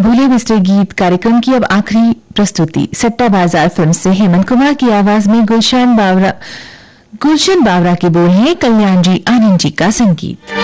भूले बिस्तरे गीत कार्यक्रम की अब आखिरी प्रस्तुति सट्टा बाजार फिल्म से हेमंत कुमार की आवाज में गुलशन बावरा के बोल हैं, कल्याण जी आनंद जी का संगीत।